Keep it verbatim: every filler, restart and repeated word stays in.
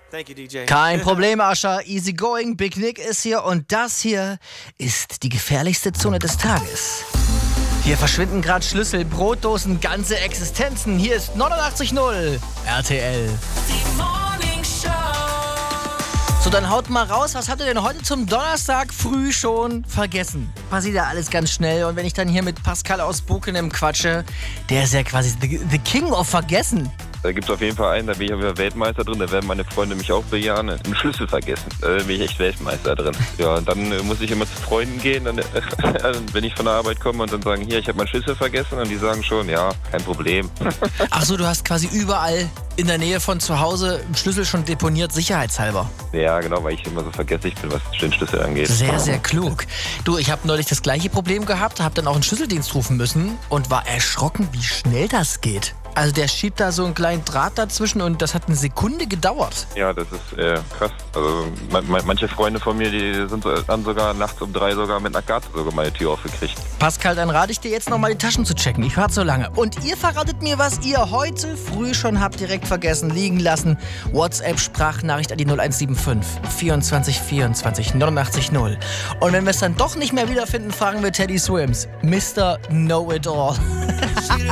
Thank you, D J. Kein Problem, Ascha. Easy going. Big Nick ist hier und das hier ist die gefährlichste Zone des Tages. Hier verschwinden gerade Schlüssel, Brotdosen, ganze Existenzen. Hier ist neunundachtzig null R T L. Die Morning Show. So, dann haut mal raus, was habt ihr denn heute zum Donnerstag früh schon vergessen? Passiert ja alles ganz schnell und wenn ich dann hier mit Pascal aus Bokenem quatsche, der ist ja quasi the, the King of Vergessen. Da gibt es auf jeden Fall einen, da bin ich wieder Weltmeister drin, da werden meine Freunde mich auch bejahen. Einen Schlüssel vergessen, da bin ich echt Weltmeister drin. Ja, und dann äh, muss ich immer zu Freunden gehen, dann, äh, wenn ich von der Arbeit komme und dann sagen, hier, ich habe meinen Schlüssel vergessen und die sagen schon, ja, kein Problem. Ach so, du hast quasi überall in der Nähe von zu Hause einen Schlüssel schon deponiert, sicherheitshalber. Ja, genau, weil ich immer so vergesslich bin, was den Schlüssel angeht. Sehr, sehr klug. Du, ich habe neulich das gleiche Problem gehabt, habe dann auch einen Schlüsseldienst rufen müssen und war erschrocken, wie schnell das geht. Also der schiebt da so einen kleinen Draht dazwischen und das hat eine Sekunde gedauert. Ja, das ist äh, krass. Also man, man, manche Freunde von mir, die sind so, dann sogar nachts um drei sogar mit einer Karte sogar meine Tür aufgekriegt. Pascal, dann rate ich dir jetzt nochmal die Taschen zu checken. Ich warte so lange. Und ihr verratet mir, was ihr heute früh schon habt direkt vergessen, liegen lassen. WhatsApp-Sprachnachricht an die null eins sieben fünf vierundzwanzig vierundzwanzig neunundachtzig null. Und wenn wir es dann doch nicht mehr wiederfinden, fragen wir Teddy Swims. Mister Know-It-All.